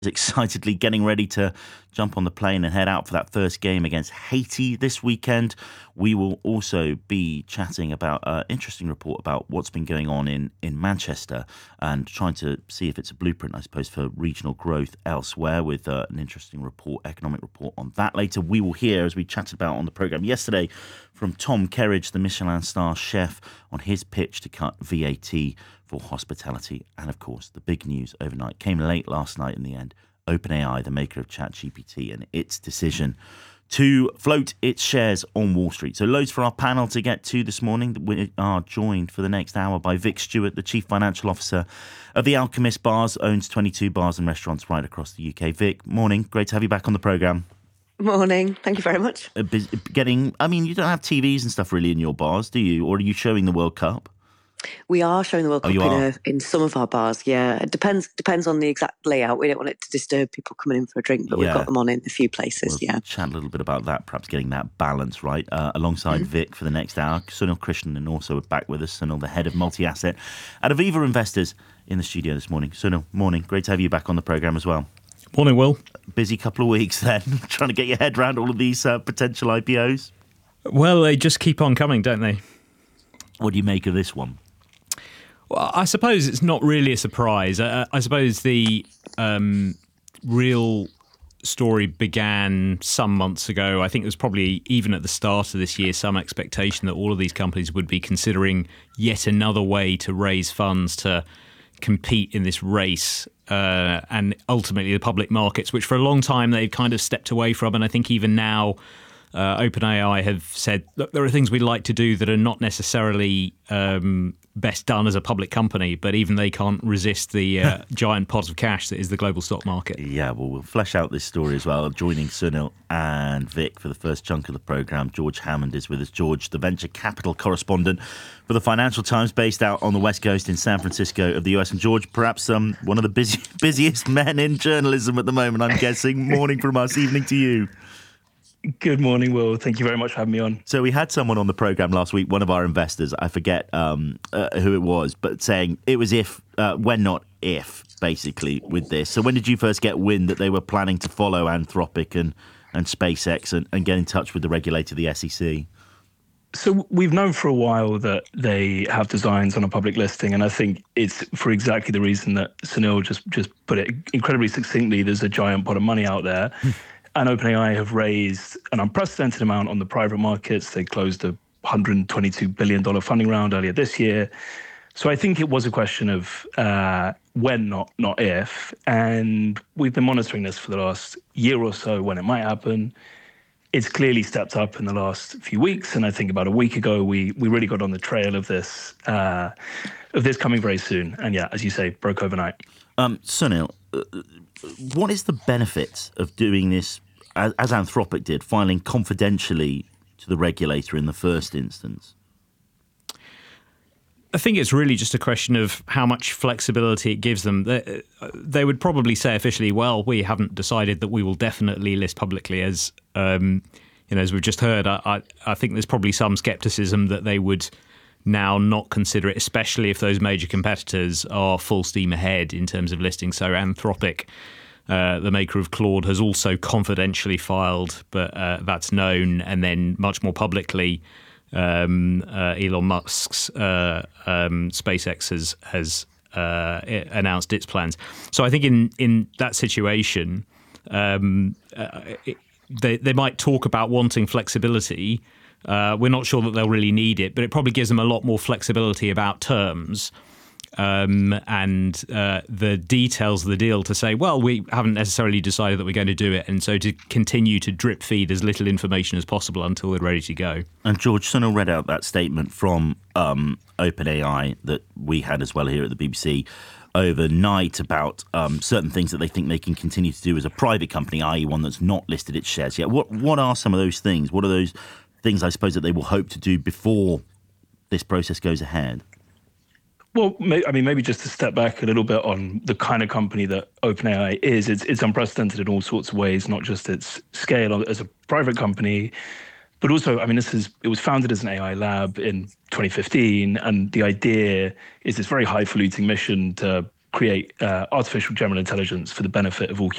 excitedly getting ready to jump on the plane and head out for that first game against Haiti this weekend. We will also be chatting about an interesting report about what's been going on in Manchester and trying to see if it's a blueprint, I suppose, for regional growth elsewhere, with an interesting report, economic report on that later. We will hear, as we chatted about on the programme yesterday, from Tom Kerridge, the Michelin star chef, on his pitch to cut VAT for hospitality. And of course, the big news overnight came late last night in the end. OpenAI, the maker of ChatGPT, and its decision to float its shares on Wall Street. So loads for our panel to get to this morning. We are joined for the next hour by Vic Stewart, the Chief Financial Officer of The Alchemist Bars, owns 22 bars and restaurants right across the UK. Vic, morning. Great to have you back on the programme. Morning. Thank you very much. You don't have TVs and stuff really in your bars, do you? Or are you showing the World Cup? We are showing the World Cup in some of our bars, yeah. It depends on the exact layout. We don't want it to disturb people coming in for a drink, but we've got them on in a few places, we'll chat a little bit about that, perhaps getting that balance right. Alongside Vic for the next hour, Sunil Krishnan, and also back with us, Sunil, the head of multi-asset at Aviva Investors, in the studio this morning. Sunil, morning. Great to have you back on the programme as well. Morning, Will. Busy couple of weeks then, trying to get your head around all of these potential IPOs. Well, they just keep on coming, don't they? What do you make of this one? Well, I suppose it's not really a surprise. I suppose the real story began some months ago. I think it was probably even at the start of this year, some expectation that all of these companies would be considering yet another way to raise funds to compete in this race, and ultimately the public markets, which for a long time they've kind of stepped away from. And I think even now, OpenAI have said, look, there are things we'd like to do that are not necessarily best done as a public company, but even they can't resist the giant pot of cash that is the global stock market. Yeah, well, we'll flesh out this story as well. Joining Sunil and Vic for the first chunk of the programme, George Hammond is with us. George, the venture capital correspondent for the Financial Times, based out on the West Coast in San Francisco of the US. And George, perhaps one of the busiest men in journalism at the moment, I'm guessing. Morning from us, evening to you. Good morning, Will. Thank you very much for having me on. So we had someone on the programme last week, one of our investors, I forget who it was, but saying it was when not if, basically, with this. So when did you first get wind that they were planning to follow Anthropic and SpaceX and get in touch with the regulator, the SEC? So we've known for a while that they have designs on a public listing, and I think it's for exactly the reason that Sunil just put it incredibly succinctly. There's a giant pot of money out there. And OpenAI have raised an unprecedented amount on the private markets. They closed a $122 billion funding round earlier this year. So I think it was a question of when, not if. And we've been monitoring this for the last year or so, when it might happen. It's clearly stepped up in the last few weeks. And I think about a week ago, we really got on the trail of this coming very soon. And yeah, as you say, broke overnight. Sunil, what is the benefit of doing this, as Anthropic did, filing confidentially to the regulator in the first instance? I think it's really just a question of how much flexibility it gives them. They would probably say officially, well, we haven't decided that we will definitely list publicly, as as we've just heard. I think there's probably some scepticism that they would now not consider it, especially if those major competitors are full steam ahead in terms of listing. So Anthropic, the maker of Claude, has also confidentially filed, but that's known. And then much more publicly, Elon Musk's SpaceX has announced its plans. So I think in that situation, they might talk about wanting flexibility. We're not sure that they'll really need it, but it probably gives them a lot more flexibility about terms and the details of the deal to say, well, we haven't necessarily decided that we're going to do it. And so to continue to drip feed as little information as possible until we're ready to go. And George, Sunil read out that statement from OpenAI that we had as well here at the BBC overnight about certain things that they think they can continue to do as a private company, i.e. one that's not listed its shares yet. What are some of those things? What are those things, I suppose, that they will hope to do before this process goes ahead? Well, maybe just to step back a little bit on the kind of company that OpenAI is. It's unprecedented in all sorts of ways, not just its scale as a private company, but also, it was founded as an AI lab in 2015, and the idea is this very highfalutin mission to create artificial general intelligence for the benefit of all